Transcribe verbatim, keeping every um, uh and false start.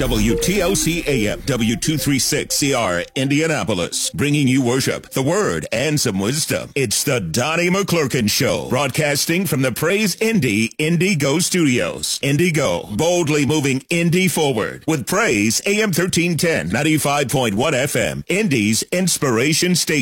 W T L C A M, W two thirty-six C R, Indianapolis, bringing you worship, the word, and some wisdom. It's the Donnie McClurkin Show, broadcasting from the Praise Indy Indigo Studios. Indigo, boldly moving Indy forward with Praise A M thirteen ten, ninety-five point one F M, Indy's inspiration station.